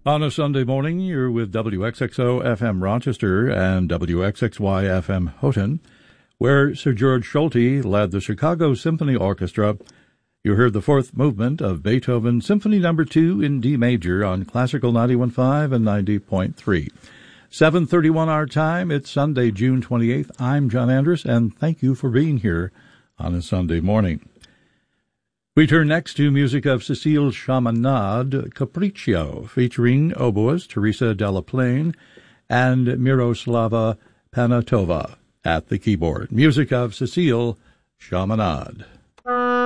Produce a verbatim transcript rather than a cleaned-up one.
On a Sunday morning, you're with W X X O F M Rochester and W X X Y F M Houghton, where Sir George Solti led the Chicago Symphony Orchestra. You heard the fourth movement of Beethoven Symphony Number two in D major on Classical ninety-one point five and ninety point three. seven thirty-one our time. It's Sunday, June twenty-eighth. I'm John Andrus, and thank you for being here on a Sunday morning. We turn next to music of Cécile Chaminade, Capriccio, featuring oboist Teresa Delaplane and Miroslava Panatova at the keyboard. Music of Cécile Chaminade.